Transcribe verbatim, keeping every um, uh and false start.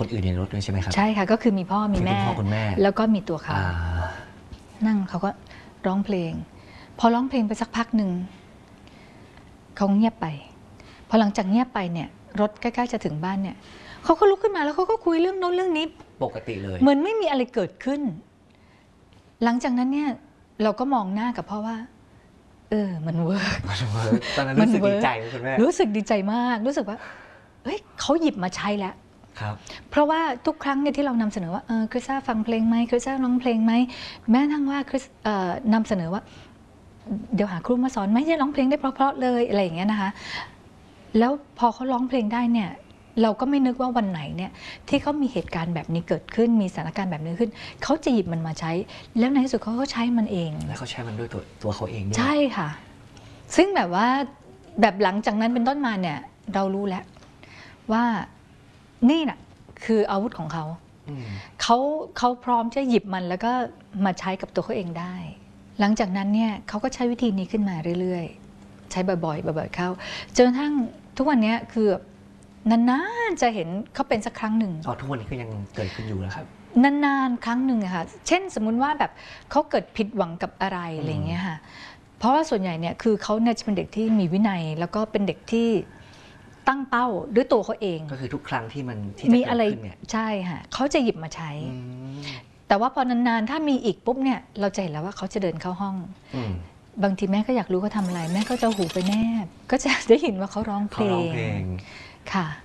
คนอื่นในรถด้วยใช่ไหมครับใช่ค่ะก็คือมีพ่อมีแม่คุณแม่แล้วก็มีตัวเขานั่งเขาก็ร้องเพลงพอร้องเพลงไปสักพักหนึ่งเขาเงียบไปพอหลังจากเงียบไปเนี่ยรถใกล้ๆจะถึงบ้านเนี่ยเขาก็ลุกขึ้นมาแล้วเขาก็คุยเรื่องโน้นเรื่องนี้ปกติเลยเหมือนไม่มีอะไรเกิดขึ้นหลังจากนั้นเนี่ยเราก็มองหน้ากับพ่อว่าเออมันเวิร์กตอนนั้นรู้สึกดีใจคุณแม่รู้สึกดีใจมากรู้สึกว่าเฮ้ยเขาหยิบมาใช้แล้วครับเพราะว่าทุกครั้งเนี่ยที่เรานำเสนอว่าเออคริสซ่าฟังเพลงไหมคริสซ่าร้องเพลงไหมแม้ทั้งว่าคริสนำเสนอว่าเดี๋ยวหาครูมาสอนไหมจะร้องเพลงได้เพราะๆเลยอะไรอย่างเงี้ยนะคะแล้วพอเขาร้องเพลงได้เนี่ยเราก็ไม่นึกว่าวันไหนเนี่ยที่เขามีเหตุการณ์แบบนี้เกิดขึ้นมีสถานการณ์แบบนี้ขึ้นเขาจะหยิบมันมาใช้แล้วในที่สุดเขาก็ใช้มันเองแล้วเขาใช้มันด้วยตัวตัวเขาเองใช่ค่ะซึ่งแบบว่าแบบหลังจากนั้นเป็นต้นมาเนี่ยเรารู้แล้วว่านี่น่ะคืออาวุธของเขาเขาเขาพร้อมจะหยิบมันแล้วก็มาใช้กับตัวเขาเองได้หลังจากนั้นเนี่ยเขาก็ใช้วิธีนี้ขึ้นมาเรื่อยๆใช้บ่อยๆบ่อยๆเข้าจนกระทั่งทุกวันนี้คือนานๆจะเห็นเขาเป็นสักครั้งหนึ่งอ๋อทุกวันนี้ก็ยังเกิดขึ้นอยู่นะครับนานๆครั้งหนึ่งค่ะเช่นสมมุติว่าแบบเขาเกิดผิดหวังกับอะไรอะไรอย่างเงี้ยค่ะเพราะว่าส่วนใหญ่เนี่ยคือเขาเนี่ยจะเป็นเด็กที่มีวินัยแล้วก็เป็นเด็กที่ตั้งเป้าด้วยตัวเขาเองก็คือทุกครั้งที่มันมีอะไรใช่ค่ะเขาจะหยิบมาใช้แต่ว่าพอนานๆถ้ามีอีกปุ๊บเนี่ยเราจะเห็นแล้วว่าเขาจะเดินเข้าห้องบางทีแม่ก็อยากรู้เขาทำอะไรแม่ก็จะหูไปแนบก็จะได้ยินว่าเขาร้องเพลงค่ะ